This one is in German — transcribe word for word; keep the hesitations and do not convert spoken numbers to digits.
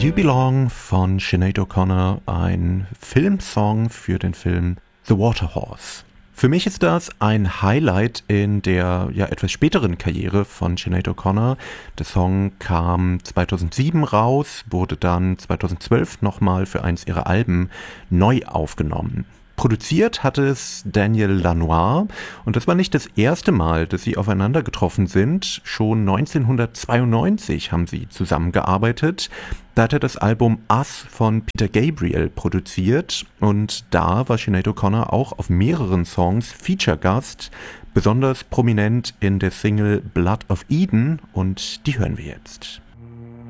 You Belong von Sinead O'Connor, ein Filmsong für den Film The Water Horse. Für mich ist das ein Highlight in der ja etwas späteren Karriere von Sinead O'Connor. Der Song kam zweitausendsieben raus, wurde dann zweitausendzwölf nochmal für eins ihrer Alben neu aufgenommen. Produziert hat es Daniel Lanois und das war nicht das erste Mal, dass sie aufeinander getroffen sind. Schon neunzehnhundertzweiundneunzig haben sie zusammengearbeitet. Da hat er das Album Us von Peter Gabriel produziert und da war Sinead O'Connor auch auf mehreren Songs Feature-Gast, besonders prominent in der Single Blood of Eden und die hören wir jetzt.